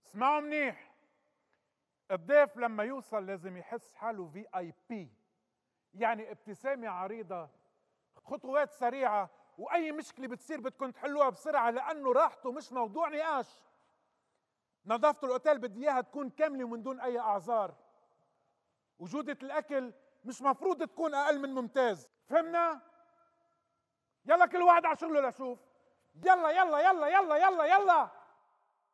اسمعوا منيح. الضيف لما يوصل لازم يحس حاله VIP، يعني ابتسامة عريضة، خطوات سريعة، وأي مشكلة بتصير بدكم تحلوها بسرعة، لأنه راحته مش موضوع نقاش. نظافة الأوتيل بدي إياها تكون كاملة ومن دون أي أعذار. وجودة الأكل مش مفروض تكون أقل من ممتاز. فهمنا؟ يلا كل واحد على شغله لشوف. يلا يلا يلا يلا يلا يلا.